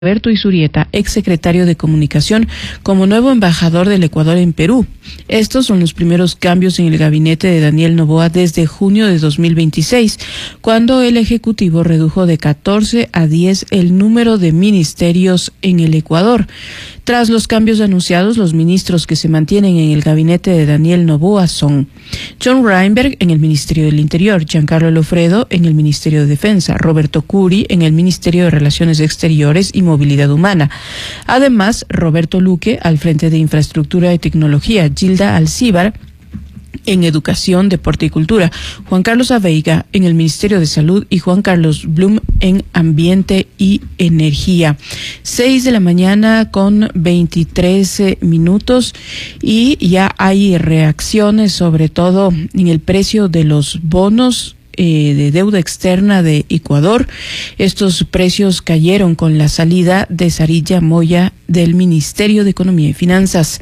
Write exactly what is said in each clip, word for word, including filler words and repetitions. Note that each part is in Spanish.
Alberto Izurieta, exsecretario de Comunicación, como nuevo embajador del Ecuador en Perú. Estos son los primeros cambios en el gabinete de Daniel Noboa desde junio de dos mil veintiséis, cuando el Ejecutivo redujo de catorce a diez el número de ministerios en el Ecuador. Tras los cambios anunciados, los ministros que se mantienen en el gabinete de Daniel Noboa son John Reinberg en el Ministerio del Interior, Giancarlo Lofredo en el Ministerio de Defensa, Roberto Curi en el Ministerio de Relaciones Exteriores y Movilidad Humana. Además, Roberto Luque al frente de Infraestructura y Tecnología, Gilda Alcíbar en Educación, Deporte y Cultura, Juan Carlos Aveiga en el Ministerio de Salud y Juan Carlos Blum en Ambiente y Energía. Seis de la mañana con veintitrés minutos y ya hay reacciones, sobre todo en el precio de los bonos eh, de deuda externa de Ecuador. Estos precios cayeron con la salida de Sarilla Moya del Ministerio de Economía y Finanzas.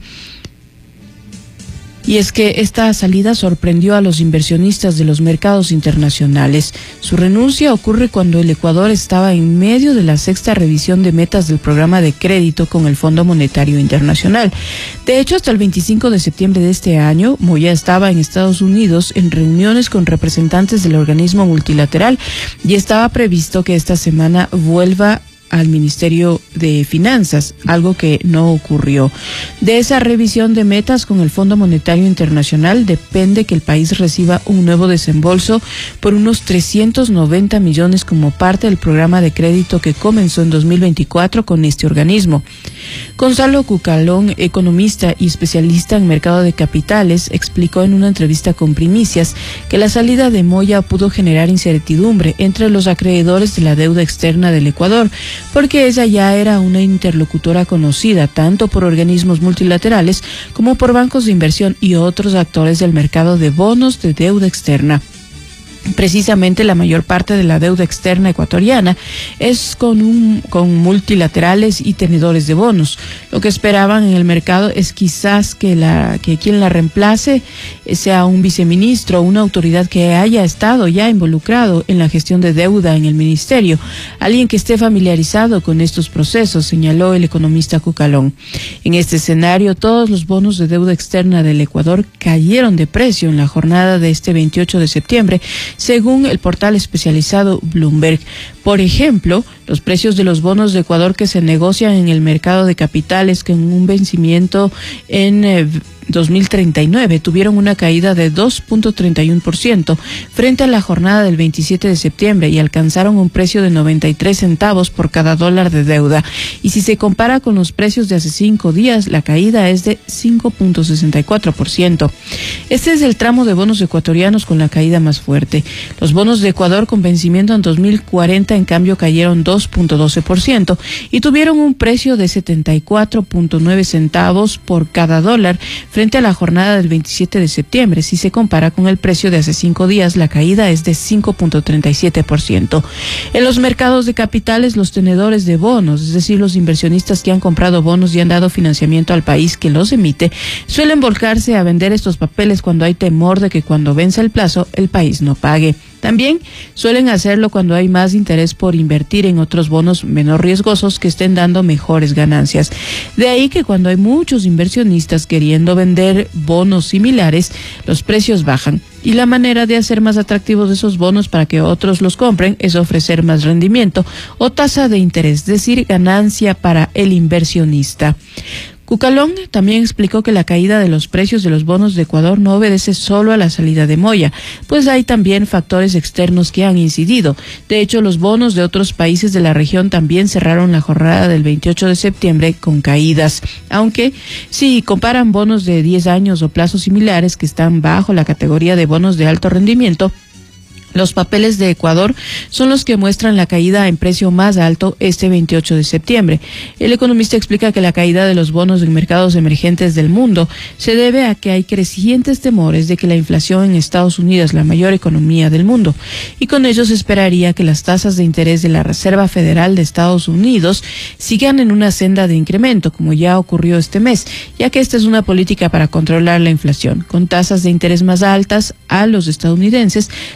Y es que esta salida sorprendió a los inversionistas de los mercados internacionales. Su renuncia ocurre cuando el Ecuador estaba en medio de la sexta revisión de metas del programa de crédito con el Fondo Monetario Internacional. De hecho, hasta el veinticinco de septiembre de este año, Moya estaba en Estados Unidos en reuniones con representantes del organismo multilateral y estaba previsto que esta semana vuelva al Ministerio de Finanzas, algo que no ocurrió. De esa revisión de metas con el Fondo Monetario Internacional depende que el país reciba un nuevo desembolso por unos trescientos noventa millones como parte del programa de crédito que comenzó en dos mil veinticuatro con este organismo. Gonzalo Cucalón, economista y especialista en mercado de capitales, explicó en una entrevista con Primicias que la salida de Moya pudo generar incertidumbre entre los acreedores de la deuda externa del Ecuador, porque ella ya era una interlocutora conocida tanto por organismos multilaterales como por bancos de inversión y otros actores del mercado de bonos de deuda externa. Precisamente la mayor parte de la deuda externa ecuatoriana es con un con multilaterales y tenedores de bonos. Lo que esperaban en el mercado es quizás que la que quien la reemplace sea un viceministro o una autoridad que haya estado ya involucrado en la gestión de deuda en el ministerio, alguien que esté familiarizado con estos procesos, señaló el economista Cucalón. En este escenario, todos los bonos de deuda externa del Ecuador cayeron de precio en la jornada de este veintiocho de septiembre, según el portal especializado Bloomberg. Por ejemplo, los precios de los bonos de Ecuador que se negocian en el mercado de capitales con un vencimiento en eh, dos mil treinta y nueve tuvieron una caída de dos punto treinta y uno por ciento frente a la jornada del veintisiete de septiembre y alcanzaron un precio de noventa y tres centavos por cada dólar de deuda. Y si se compara con los precios de hace cinco días, la caída es de cinco punto sesenta y cuatro por ciento. Este es el tramo de bonos ecuatorianos con la caída más fuerte. Los bonos de Ecuador con vencimiento en dos mil cuarenta, en cambio, cayeron dos punto doce por ciento y tuvieron un precio de setenta y cuatro punto nueve centavos por cada dólar frente a la jornada del veintisiete de septiembre. Si se compara con el precio de hace cinco días, la caída es de cinco punto treinta y siete por ciento. En los mercados de capitales, los tenedores de bonos, es decir, los inversionistas que han comprado bonos y han dado financiamiento al país que los emite, suelen volcarse a vender estos papeles cuando hay temor de que cuando venza el plazo, el país no pague. También suelen hacerlo cuando hay más interés por invertir en otros bonos menos riesgosos que estén dando mejores ganancias. De ahí que cuando hay muchos inversionistas queriendo vender bonos similares, los precios bajan. Y la manera de hacer más atractivos esos bonos para que otros los compren es ofrecer más rendimiento o tasa de interés, es decir, ganancia para el inversionista. Cucalón también explicó que la caída de los precios de los bonos de Ecuador no obedece solo a la salida de Moya, pues hay también factores externos que han incidido. De hecho, los bonos de otros países de la región también cerraron la jornada del veintiocho de septiembre con caídas, aunque si comparan bonos de diez años o plazos similares que están bajo la categoría de bonos de alto rendimiento, los papeles de Ecuador son los que muestran la caída en precio más alto este veintiocho de septiembre. El economista explica que la caída de los bonos en mercados emergentes del mundo se debe a que hay crecientes temores de que la inflación en Estados Unidos, la mayor economía del mundo, y con ello se esperaría que las tasas de interés de la Reserva Federal de Estados Unidos sigan en una senda de incremento, como ya ocurrió este mes, ya que esta es una política para controlar la inflación. Con tasas de interés más altas a los estadounidenses les resulta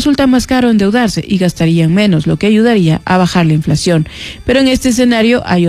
resulta más caro endeudarse y gastarían menos, lo que ayudaría a bajar la inflación. Pero en este escenario hay